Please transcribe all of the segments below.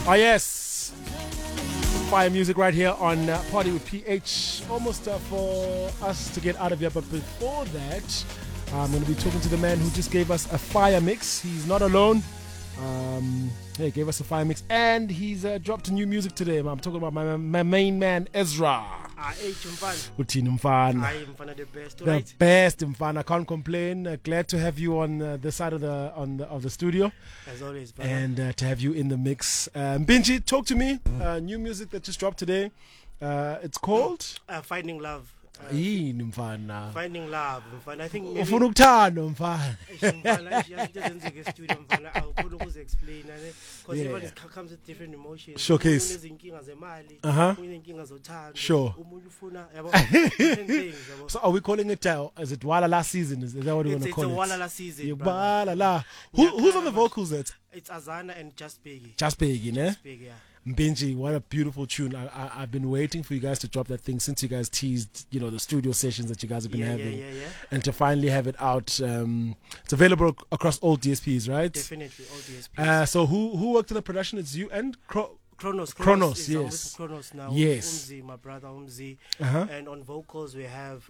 Oh yes, fire music right here on Party with PH. Almost for us to get out of here, but before that, I'm going to be talking to the man who just gave us a fire mix. He's not alone. He gave us a fire mix, and he's dropped new music today. I'm talking about my main man Ezra. Uthini Mfana? I am the best, right? The best, Mfana. I can't complain. Glad to have you on this side of the studio. As always, brother. And to have you in the mix. Binji, talk to me. New music that just dropped today. It's called Finding Love. Mfana. Finding Love, Mfana. I think ufuna ukuthanda Mfana. Explain because everyone comes with different emotions. Showcase. Sure. So are we calling it is it Walala season? Is that what you want to call it? It's a Walala season. Walala. Who's on the vocals there? It's Azana and Just Biggie. Just Biggie, ne? Just Biggie, yeah. Benji, what a beautiful tune. I've been waiting for you guys to drop that thing since you guys teased, the studio sessions that you guys have been having. Yeah. And to finally have it out. It's available across all DSPs, right? Definitely, all DSPs. So who worked on the production? It's you and Kronos, yes. Kronos now. Yes. Umzi, my brother Umzi. And on vocals we have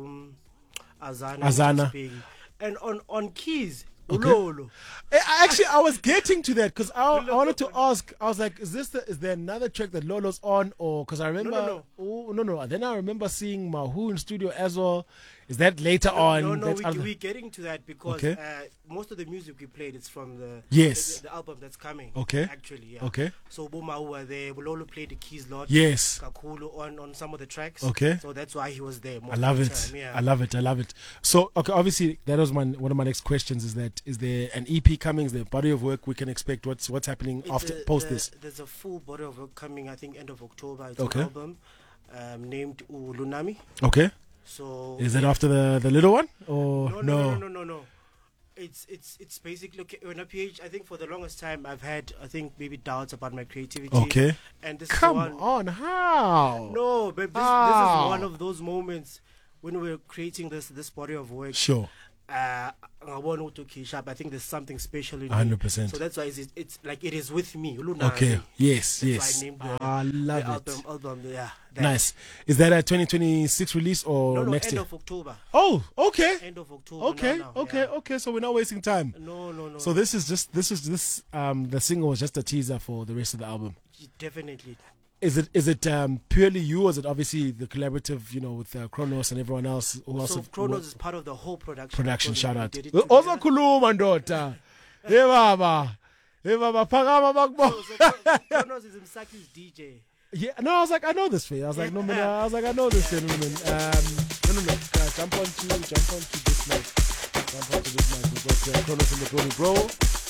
Azana. And on keys, Ulolo. Actually, I was getting to that because I wanted to ask. I was like, is there another track that Lolo's on, or because I remember? No. Then I remember seeing Mahu in studio as well. Is that later on? No. We're getting to that because most of the music we played is from the album that's coming. Okay. Actually, yeah. Okay. So Mahu were there. Lolo played the keys a lot. Yes. Kakulu on some of the tracks. Okay. So that's why he was there. I love it. I love it. So obviously that was one of my next questions. Is there an EP coming? Is there a body of work we can expect? What's happening post this? There's a full body of work coming. I think end of October. It's an album named Ulunami. Okay. So is it after the little one or no? It's basically when I PH. I think for the longest time I've had maybe doubts about my creativity. Okay. And this Come is on, how? No, but this is one of those moments when we're creating this body of work. Sure. I think there's something special in 100%. So that's why it's like it is with me. Okay. Yes. I love it. Album, yeah. Nice. Is that a 2026 release or next end year? Of October. Oh, okay. End of October. Okay. So we're not wasting time. No. So this the single was just a teaser for the rest of the album. Definitely. Is it purely you, or is it obviously the collaborative, with Kronos and everyone else? So Kronos is part of the whole production. Production, shout out. Also kuluma ndota. Hey baba, phakama bakbo. Kronos is Msaki's DJ. Yeah, no, I was like, I know this face. I was like, no, man. I was like, I know this gentleman. No. Jump onto this mic. We've got Kronos in the Glory Bro.